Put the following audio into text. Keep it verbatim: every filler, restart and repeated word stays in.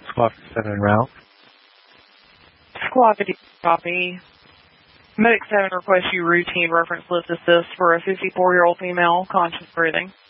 Squawk seven en route. Squawk copy. Medic seven requests you routine reference lift assist for a fifty-four-year-old female, conscious breathing.